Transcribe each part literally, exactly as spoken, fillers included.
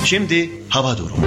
Şimdi hava durumu.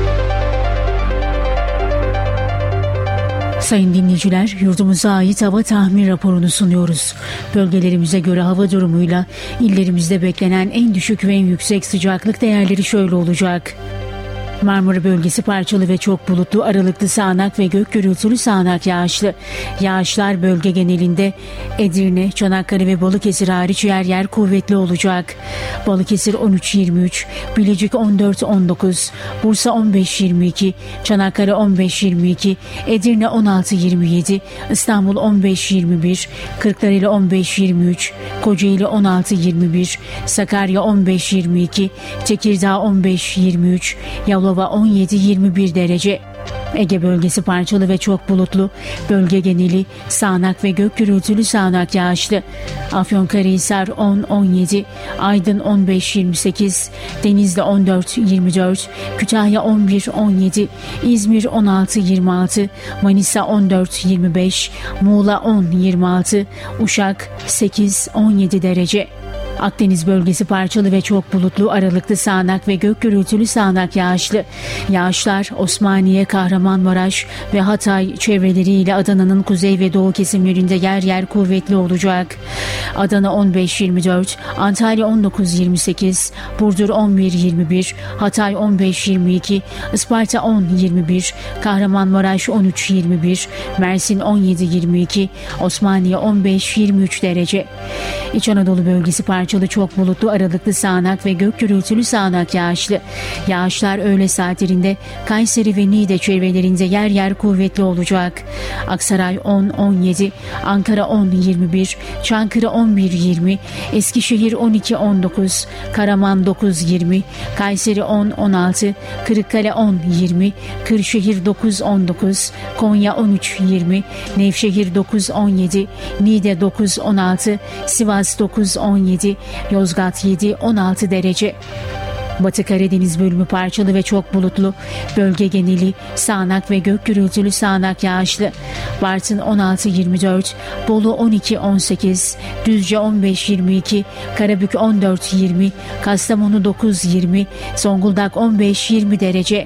Sayın dinleyiciler, yurdumuza ait hava tahmin raporunu sunuyoruz. Bölgelerimize göre hava durumuyla illerimizde beklenen en düşük ve en yüksek sıcaklık değerleri şöyle olacak. Marmara bölgesi parçalı ve çok bulutlu, aralıklı sağanak ve gök gürültülü sağanak yağışlı. Yağışlar bölge genelinde Edirne, Çanakkale ve Balıkesir hariç yer yer kuvvetli olacak. Balıkesir on üç yirmi üç, Bilecik on dört on dokuz, Bursa on beş yirmi iki, Çanakkale on beş yirmi iki, Edirne on altı yirmi yedi, İstanbul on beş yirmi bir, Kırklareli on beş yirmi üç, Kocaeli on altı yirmi bir, Sakarya on beş yirmi iki, Tekirdağ on beş yirmi üç, Yalova on yedi yirmi bir derece. Ege bölgesi parçalı ve çok bulutlu, bölge geneli sağanak ve gök gürültülü sağanak yağışlı. Afyonkarahisar on on yedi, Aydın on beş yirmi sekiz, Denizli on dört yirmi dört, Kütahya on bir on yedi, İzmir on altı yirmi altı, Manisa on dört yirmi beş, Muğla on yirmi altı, Uşak sekiz on yedi derece. Akdeniz bölgesi parçalı ve çok bulutlu, aralıklı sağanak ve gök gürültülü sağanak yağışlı. Yağışlar Osmaniye, Kahramanmaraş ve Hatay çevreleriyle Adana'nın kuzey ve doğu kesimlerinde yer yer kuvvetli olacak. Adana on beş yirmi dört, Antalya on dokuz yirmi sekiz, Burdur on bir yirmi bir, Hatay on beş yirmi iki, Isparta on yirmi bir, Kahramanmaraş on üç yirmi bir, Mersin on yedi yirmi iki, Osmaniye on beş yirmi üç derece. İç Anadolu bölgesi parçalı çok bulutlu, aralıklı sağanak ve gök gürültülü sağanak yağışlı. Yağışlar öğle saatlerinde Kayseri ve Niğde çevrelerinde yer yer kuvvetli olacak. Aksaray on on yedi, Ankara on yirmi bir, Çankırı on bir yirmi, Eskişehir on iki on dokuz, Karaman dokuz yirmi, Kayseri on on altı, Kırıkkale on yirmi, Kırşehir dokuz on dokuz, Konya on üç yirmi, Nevşehir dokuz on yedi, Niğde dokuz on altı, Sivas dokuz on yedi, Yozgat yedi on altı derece. Batı Karadeniz bölümü parçalı ve çok bulutlu, bölge geneli sağanak ve gök gürültülü sağanak yağışlı. Bartın on altı yirmi dört, Bolu on iki on sekiz, Düzce on beş yirmi iki, Karabük on dört yirmi, Kastamonu dokuz yirmi, Zonguldak on beş yirmi derece.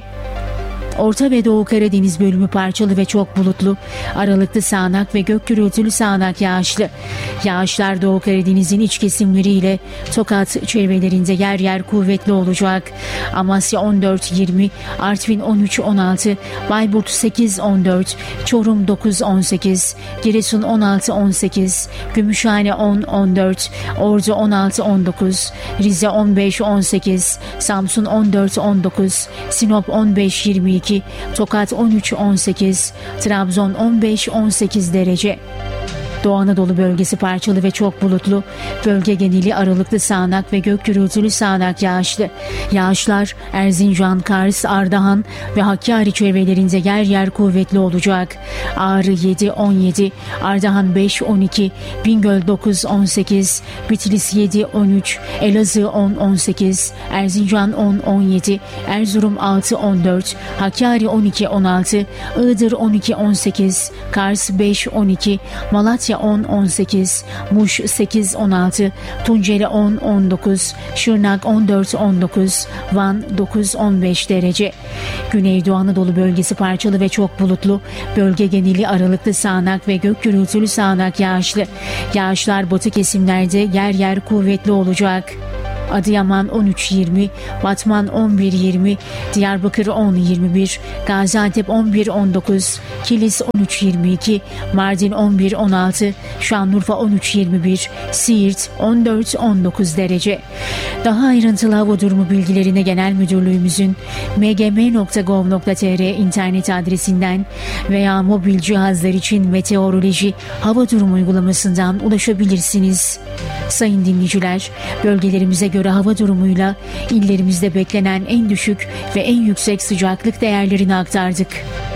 Orta ve Doğu Karadeniz bölümü parçalı ve çok bulutlu, aralıklı sağanak ve gök gürültülü sağanak yağışlı. Yağışlar Doğu Karadeniz'in iç kesimleriyle Tokat çevrelerinde yer yer kuvvetli olacak. Amasya on dört yirmi, Artvin on üç on altı, Bayburt sekiz on dört, Çorum dokuz on sekiz, Giresun on altı on sekiz, Gümüşhane on on dört, Ordu on altı on dokuz, Rize on beş on sekiz, Samsun on dört on dokuz, Sinop on beş yirmi iki, Tokat on üç on sekiz, Trabzon on beş on sekiz derece. Doğu Anadolu bölgesi parçalı ve çok bulutlu, bölge geneli aralıklı sağanak ve gök gürültülü sağanak yağışlı. Yağışlar Erzincan, Kars, Ardahan ve Hakkari çevrelerinde yer yer kuvvetli olacak. Ağrı yedi on yedi, Ardahan beş on iki, Bingöl dokuz on sekiz, Bitlis yedi on üç, Elazığ on on sekiz, Erzincan on on yedi, Erzurum altı on dört, Hakkari on iki on altı, Iğdır on iki on sekiz, Kars beş on iki, Malatya on on sekiz, Muş sekiz on altı, Tunceli on on dokuz, Şırnak on dört on dokuz, Van dokuz on beş derece. Güneydoğu Anadolu bölgesi parçalı ve çok bulutlu, bölge geneli aralıklı sağanak ve gök gürültülü sağanak yağışlı. Yağışlar batı kesimlerde yer yer kuvvetli olacak. Adıyaman on üç yirmi, Batman on bir yirmi, Diyarbakır on yirmi bir, Gaziantep on bir on dokuz, Kilis on üç yirmi iki, Mardin on bir on altı, Şanlıurfa on üç yirmi bir, Siirt on dört on dokuz derece. Daha ayrıntılı hava durumu bilgilerine Genel Müdürlüğümüzün m g m nokta gov nokta t r internet adresinden veya mobil cihazlar için meteoroloji hava durumu uygulamasından ulaşabilirsiniz. Sayın dinleyiciler, bölgelerimize göre hava durumuyla illerimizde beklenen en düşük ve en yüksek sıcaklık değerlerini aktardık.